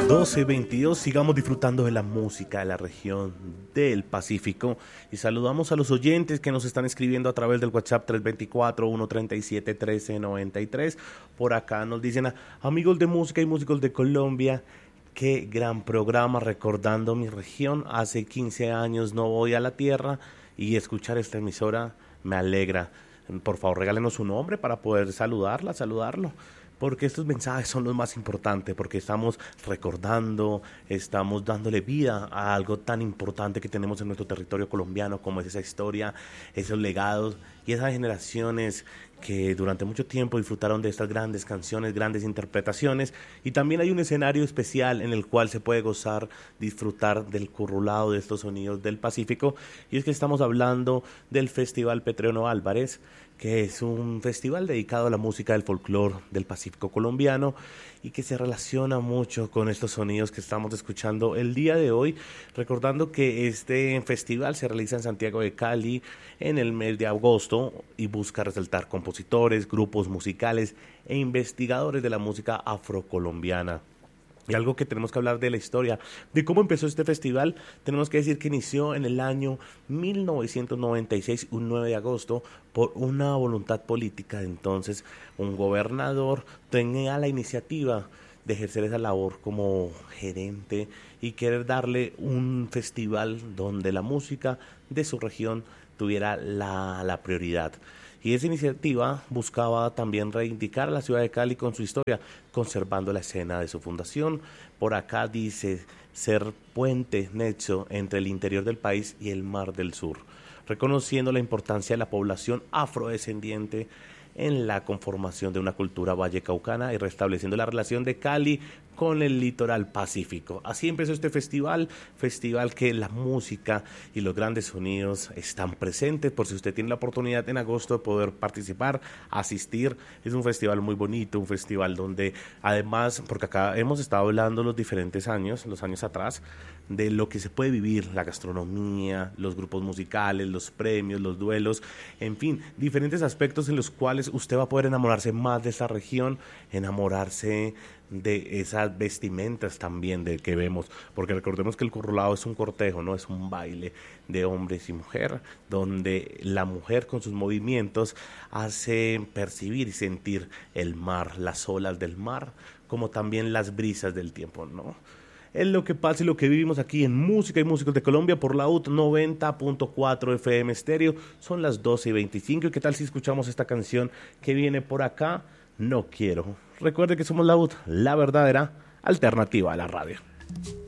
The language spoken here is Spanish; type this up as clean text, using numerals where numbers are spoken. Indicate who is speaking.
Speaker 1: 12:22, sigamos disfrutando de la música de la región del Pacífico y saludamos a los oyentes que nos están escribiendo a través del WhatsApp 324-137-1393. Por acá nos dicen, amigos de música y músicos de Colombia, qué gran programa recordando mi región. Hace 15 años no voy a la tierra y escuchar esta emisora me alegra. Por favor, regálenos su nombre para poder saludarlo. Porque estos mensajes son los más importantes, porque estamos recordando, estamos dándole vida a algo tan importante que tenemos en nuestro territorio colombiano, como es esa historia, esos legados y esas generaciones que durante mucho tiempo disfrutaron de estas grandes canciones, grandes interpretaciones, y también hay un escenario especial en el cual se puede gozar, disfrutar del currulado de estos sonidos del Pacífico, y es que estamos hablando del Festival Petreno Álvarez, que es un festival dedicado a la música del folclore del Pacífico colombiano y que se relaciona mucho con estos sonidos que estamos escuchando el día de hoy, recordando que este festival se realiza en Santiago de Cali en el mes de agosto y busca resaltar compositores, grupos musicales e investigadores de la música afrocolombiana. Y algo que tenemos que hablar de la historia, de cómo empezó este festival, tenemos que decir que inició en el año 1996, un 9 de agosto, por una voluntad política. Entonces, un gobernador tenía la iniciativa de ejercer esa labor como gerente y querer darle un festival donde la música de su región tuviera la prioridad. Y esa iniciativa buscaba también reivindicar a la ciudad de Cali con su historia, conservando la escena de su fundación. Por acá dice ser puente, nexo entre el interior del país y el Mar del Sur, reconociendo la importancia de la población afrodescendiente en la conformación de una cultura vallecaucana y restableciendo la relación de Cali con el litoral pacífico. Así empezó este festival que la música y los grandes sonidos están presentes, por si usted tiene la oportunidad en agosto de poder participar, asistir. Es un festival muy bonito, un festival donde además, porque acá hemos estado hablando los diferentes años, los años atrás, de lo que se puede vivir, la gastronomía, los grupos musicales, los premios, los duelos, en fin, diferentes aspectos en los cuales usted va a poder enamorarse más de esa región, enamorarse de esas vestimentas también de que vemos, porque recordemos que el currulado es un cortejo, no es un baile de hombres y mujer, donde la mujer con sus movimientos hace percibir y sentir el mar, las olas del mar, como también las brisas del tiempo, ¿no? Es lo que pasa y lo que vivimos aquí en Música y Músicos de Colombia por la UT 90.4 FM Estéreo. Son las 12:25. ¿Y qué tal si escuchamos esta canción que viene por acá? No quiero. Recuerde que somos la UT, la verdadera alternativa a la radio.